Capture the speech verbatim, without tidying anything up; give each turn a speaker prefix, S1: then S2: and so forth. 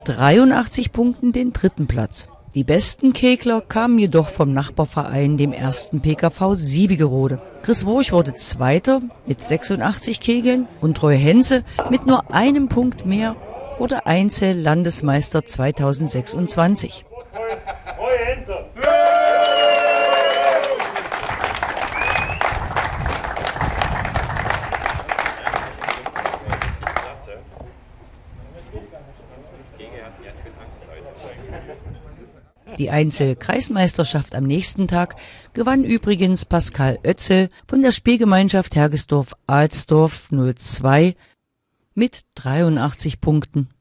S1: dreiundachtzig Punkten den dritten Platz. Die besten Kegler kamen jedoch vom Nachbarverein, dem ersten P K V Siebigerode. Chris Wurch wurde Zweiter mit sechsundachtzig Kegeln und Troy Hense mit nur einem Punkt mehr wurde Einzel-Landesmeister zweitausendsechsundzwanzig. Die Einzel-Kreismeisterschaft am nächsten Tag gewann übrigens Pascal Oetzel von der Spielgemeinschaft Hergesdorf-Alsdorf null zwei mit dreiundachtzig Punkten.